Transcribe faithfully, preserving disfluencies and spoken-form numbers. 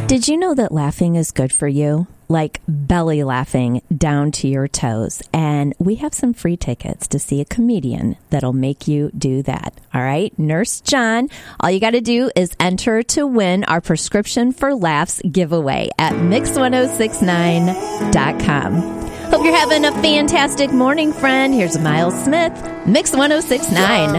Did you know that laughing is good for you? Like belly laughing down to your toes. And we have some free tickets to see a comedian that'll make you do that. All right, Nurse John, all you got to do is enter to win our Prescription for Laughs giveaway at mix ten sixty-nine dot com. Hope you're having a fantastic morning, friend. Here's Miles Smith, Mix ten sixty-nine.